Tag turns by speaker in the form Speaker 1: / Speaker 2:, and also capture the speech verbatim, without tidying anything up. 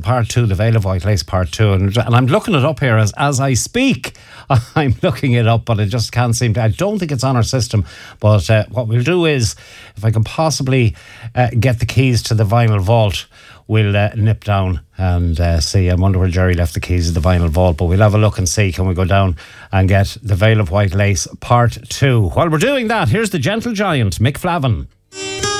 Speaker 1: part two, the Veil of White Lace part two, and, and I'm looking it up here as, as I speak. I'm looking it up, but I just can't seem to. I don't think it's on our system. But uh, what we'll do is, if I can possibly uh, get the keys to the vinyl vault, we'll uh, nip down and uh, see. I wonder where Jerry left the keys of the vinyl vault, but we'll have a look and see. Can we go down and get the Veil of White Lace part two? While we're doing that, here's the Gentle Giant, Mick Flavin.